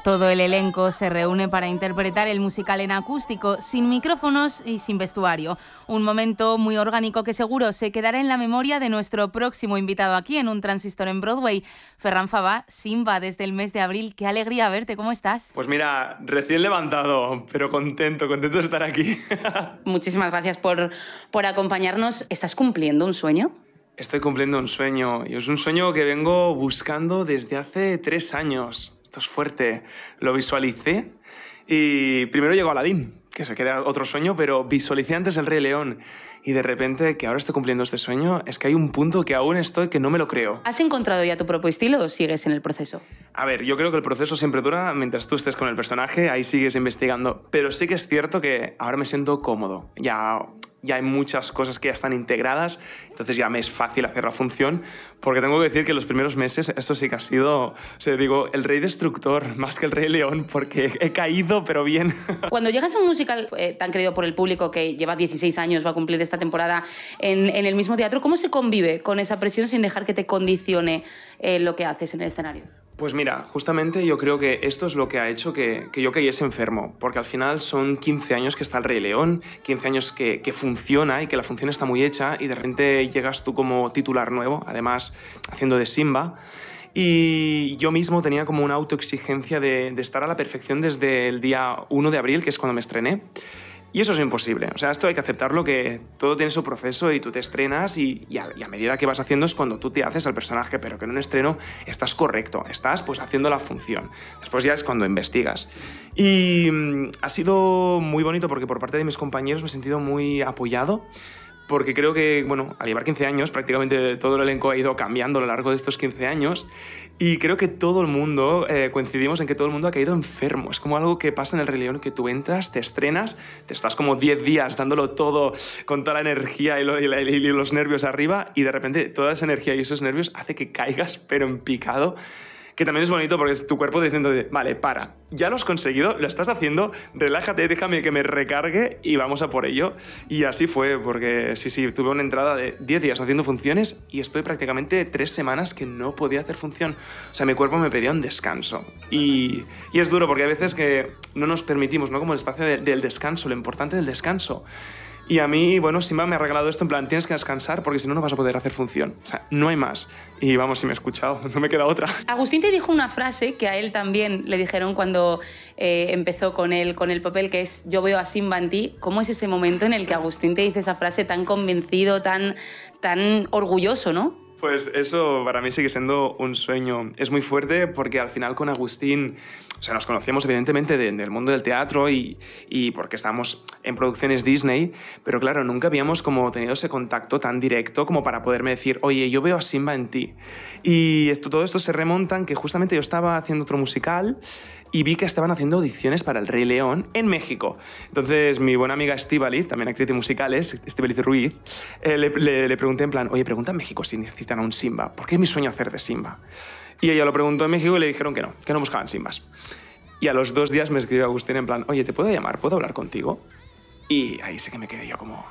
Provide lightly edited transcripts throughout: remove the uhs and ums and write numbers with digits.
Todo el elenco se reúne para interpretar el musical en acústico, sin micrófonos y sin vestuario. Un momento muy orgánico que seguro se quedará en la memoria de nuestro próximo invitado aquí en Un Transistor en Broadway. Ferran Fabá, Simba, desde el mes de abril. Qué alegría verte, ¿cómo estás? Pues mira, recién levantado, pero contento de estar aquí. Muchísimas gracias por acompañarnos. ¿Estás cumpliendo un sueño? Estoy cumpliendo un sueño, y es un sueño que vengo buscando desde hace 3 años. Esto es fuerte. Lo visualicé y primero llegó Aladdin, que se queda otro sueño, pero visualicé antes el Rey León. Y de repente, que ahora estoy cumpliendo este sueño, es que hay un punto que aún estoy que no me lo creo. ¿Has encontrado ya tu propio estilo o sigues en el proceso? A ver, yo creo que el proceso siempre dura mientras tú estés con el personaje, ahí sigues investigando. Pero sí que es cierto que ahora me siento cómodo. Ya hay muchas cosas que ya están integradas, entonces ya me es fácil hacer la función, porque tengo que decir que los primeros meses esto sí que ha sido, digo, el Rey Destructor, más que el Rey León, porque he caído, pero bien. Cuando llegas a un musical tan querido por el público, que lleva 16 años, va a cumplir esta temporada en el mismo teatro, ¿cómo se convive con esa presión sin dejar que te condicione lo que haces en el escenario? Pues mira, justamente yo creo que esto es lo que ha hecho que yo cayese enfermo, porque al final son 15 años que está el Rey León, 15 años que funciona y que la función está muy hecha, y de repente llegas tú como titular nuevo, además haciendo de Simba, y yo mismo tenía como una autoexigencia de estar a la perfección desde el día 1 de abril, que es cuando me estrené. Y eso es imposible. O sea, esto hay que aceptarlo, que todo tiene su proceso y tú te estrenas y a medida que vas haciendo es cuando tú te haces al personaje, pero que en un estreno estás correcto, estás pues haciendo la función. Después ya es cuando investigas. Y ha sido muy bonito porque por parte de mis compañeros me he sentido muy apoyado, porque creo que, bueno, al llevar 15 años, prácticamente todo el elenco ha ido cambiando a lo largo de estos 15 años, y creo que todo el mundo, coincidimos en que todo el mundo ha caído enfermo. Es como algo que pasa en el Rey León, que tú entras, te estrenas, te estás como 10 días dándolo todo con toda la energía y los nervios arriba, y de repente toda esa energía y esos nervios hace que caigas, pero en picado. Que también es bonito porque es tu cuerpo diciendo, vale, para, ya lo has conseguido, lo estás haciendo, relájate, déjame que me recargue y vamos a por ello. Y así fue, porque sí, tuve una entrada de 10 días haciendo funciones y estoy prácticamente 3 semanas que no podía hacer función. O sea, mi cuerpo me pedía un descanso. Y es duro porque a veces que no nos permitimos, ¿no? Como el espacio del descanso, lo importante del descanso. Y a mí, bueno, Simba me ha regalado esto en plan, tienes que descansar porque si no, no vas a poder hacer función. O sea, no hay más. Y vamos, si me he escuchado, no me queda otra. Agustín te dijo una frase que a él también le dijeron cuando empezó con el papel, que es: yo veo a Simba en ti. ¿Cómo es ese momento en el que Agustín te dice esa frase tan convencido, tan orgulloso, ¿no? Pues eso para mí sigue siendo un sueño. Es muy fuerte porque al final con Agustín, o sea, nos conocíamos evidentemente del mundo del teatro y porque estábamos en producciones Disney, pero claro, nunca habíamos como tenido ese contacto tan directo como para poderme decir, oye, yo veo a Simba en ti. Y todo esto se remonta en que justamente yo estaba haciendo otro musical y vi que estaban haciendo audiciones para el Rey León en México. Entonces mi buena amiga Estíbaliz, también actriz de musicales, Estíbaliz Ruiz, le pregunté en plan, oye, pregunta en México si necesitan a un Simba, porque es mi sueño hacer de Simba. Y ella lo preguntó en México y le dijeron que no buscaban Simbas. Y a los 2 días me escribió Agustín en plan, oye, ¿te puedo llamar? ¿Puedo hablar contigo? Y ahí sé que me quedé yo como,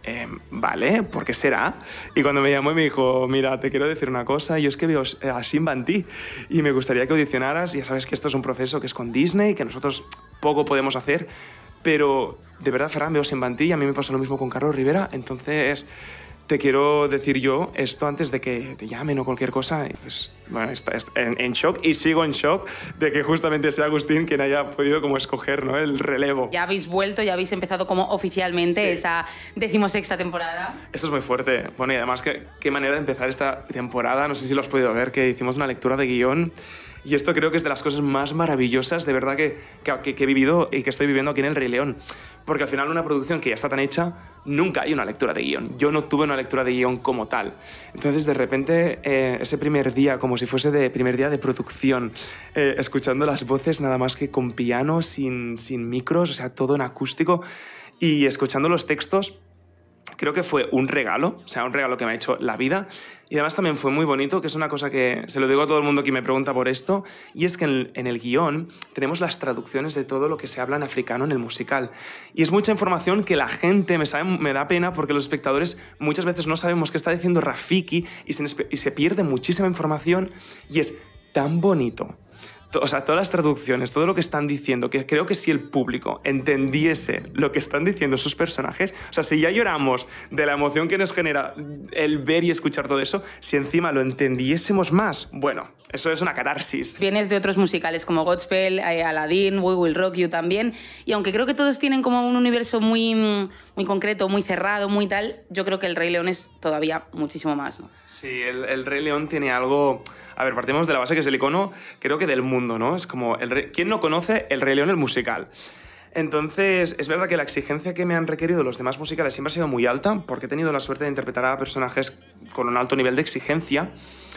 vale, ¿por qué será? Y cuando me llamó y me dijo, mira, te quiero decir una cosa, yo es que veo a Simba en ti y me gustaría que audicionaras. Ya sabes que esto es un proceso que es con Disney, que nosotros poco podemos hacer, pero de verdad, Ferran, veo Simba en ti y a mí me pasó lo mismo con Carlos Rivera, entonces te quiero decir yo esto antes de que te llamen o cualquier cosa. Entonces, bueno, estoy en shock y sigo en shock de que justamente sea Agustín quien haya podido como escoger, ¿no?, el relevo. Ya habéis vuelto, ya habéis empezado como oficialmente esa 16ª temporada. Esto es muy fuerte. Bueno, y además, qué manera de empezar esta temporada. No sé si lo has podido ver, que hicimos una lectura de guión. Y esto creo que es de las cosas más maravillosas, de verdad, que he vivido y que estoy viviendo aquí en El Rey León. Porque al final una producción que ya está tan hecha, nunca hay una lectura de guión. Yo no tuve una lectura de guión como tal. Entonces, de repente, ese primer día, como si fuese de primer día de producción, escuchando las voces nada más que con piano, sin micros, o sea, todo en acústico, y escuchando los textos, creo que fue un regalo, o sea, un regalo que me ha hecho la vida. Y además también fue muy bonito, que es una cosa que se lo digo a todo el mundo que me pregunta por esto, y es que en el guión tenemos las traducciones de todo lo que se habla en africano en el musical. Y es mucha información que la gente me da pena porque los espectadores muchas veces no sabemos qué está diciendo Rafiki y se pierde muchísima información, y es tan bonito O sea, todas las traducciones, todo lo que están diciendo, que creo que si el público entendiese lo que están diciendo esos personajes, o sea, si ya lloramos de la emoción que nos genera el ver y escuchar todo eso, si encima lo entendiésemos más, bueno, eso es una catarsis. Vienes de otros musicales como Godspell, Aladdin, We Will Rock You también, y aunque creo que todos tienen como un universo muy concreto, muy cerrado, muy tal, yo creo que El Rey León es todavía muchísimo más, ¿no? Sí, el Rey León tiene algo... A ver, partimos de la base que es el icono, creo que del mundo, ¿no? Es como, ¿quién no conoce El Rey León, el musical? Entonces, es verdad que la exigencia que me han requerido los demás musicales siempre ha sido muy alta, porque he tenido la suerte de interpretar a personajes con un alto nivel de exigencia,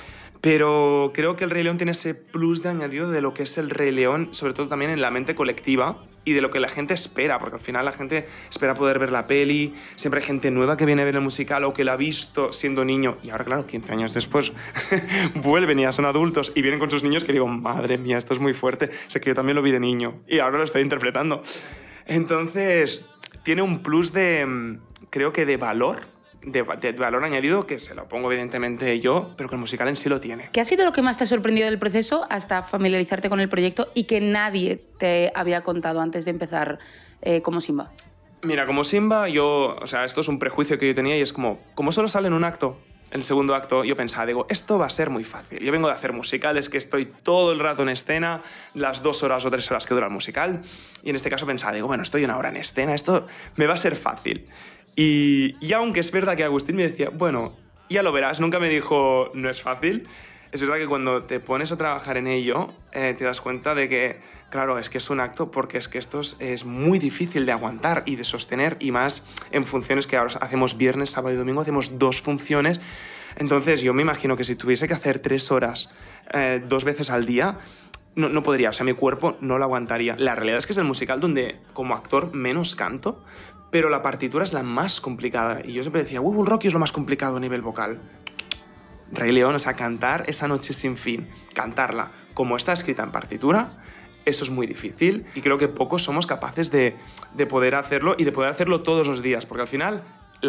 pero creo que El Rey León tiene ese plus de añadido de lo que es El Rey León, sobre todo también en la mente colectiva, y de lo que la gente espera, porque al final la gente espera poder ver la peli, siempre hay gente nueva que viene a ver el musical o que la ha visto siendo niño, y ahora claro, 15 años después vuelven y ya son adultos y vienen con sus niños que digo, madre mía, esto es muy fuerte, sé que yo también lo vi de niño y ahora lo estoy interpretando. Entonces, tiene un plus de, creo que de valor, de valor añadido, que se lo pongo evidentemente yo, pero que el musical en sí lo tiene. ¿Qué ha sido lo que más te ha sorprendido del proceso hasta familiarizarte con el proyecto y que nadie te había contado antes de empezar como Simba? Mira, como Simba, o sea, esto es un prejuicio que yo tenía y es como solo sale en un acto, el segundo acto, yo pensaba, digo, esto va a ser muy fácil. Yo vengo de hacer musicales, que estoy todo el rato en escena, las 2 horas o 3 horas que dura el musical, y en este caso pensaba, digo, bueno, estoy 1 hora en escena, esto me va a ser fácil. Y aunque es verdad que Agustín me decía, bueno, ya lo verás, nunca me dijo, no es fácil, es verdad que cuando te pones a trabajar en ello, te das cuenta de que, claro, es que es un acto porque es que esto es muy difícil de aguantar y de sostener, y más en funciones que ahora hacemos viernes, sábado y domingo, hacemos 2 funciones. Entonces yo me imagino que si tuviese que hacer 3 horas 2 veces al día, no podría, o sea, mi cuerpo no lo aguantaría. La realidad es que es el musical donde como actor menos canto, pero la partitura es la más complicada. Y yo siempre decía, We Will Rock You es lo más complicado a nivel vocal. Rey León, o sea, cantar Esa noche sin fin, cantarla como está escrita en partitura, eso es muy difícil y creo que pocos somos capaces de poder hacerlo y de poder hacerlo todos los días, porque al final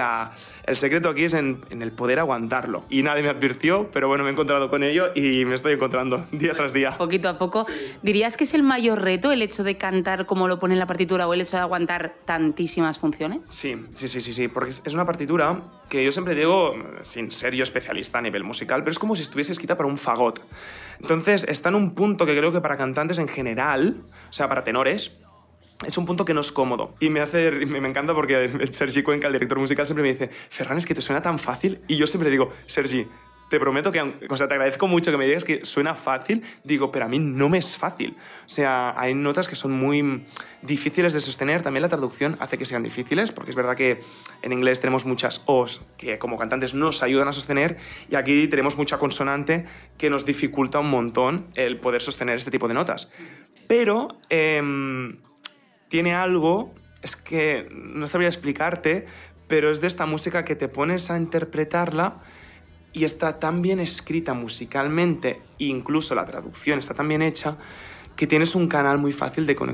el secreto aquí es en el poder aguantarlo. Y nadie me advirtió, pero bueno, me he encontrado con ello y me estoy encontrando día tras día. Poquito a poco. Sí. ¿Dirías que es el mayor reto el hecho de cantar como lo pone en la partitura o el hecho de aguantar tantísimas funciones? Sí, porque es una partitura que yo siempre digo, sin ser yo especialista a nivel musical, pero es como si estuviese escrita para un fagot. Entonces está en un punto que creo que para cantantes en general, o sea, para tenores, es un punto que no es cómodo. Y me encanta porque el Sergi Cuenca, el director musical, siempre me dice, Ferran, es que te suena tan fácil. Y yo siempre digo, Sergi, te prometo que, o sea, te agradezco mucho que me digas que suena fácil. Digo, pero a mí no me es fácil. O sea, hay notas que son muy difíciles de sostener. También la traducción hace que sean difíciles, porque es verdad que en inglés tenemos muchas O's que como cantantes nos ayudan a sostener, y aquí tenemos mucha consonante que nos dificulta un montón el poder sostener este tipo de notas. Pero tiene algo, es que no sabría explicarte, pero es de esta música que te pones a interpretarla y está tan bien escrita musicalmente, incluso la traducción está tan bien hecha, que tienes un canal muy fácil de conectar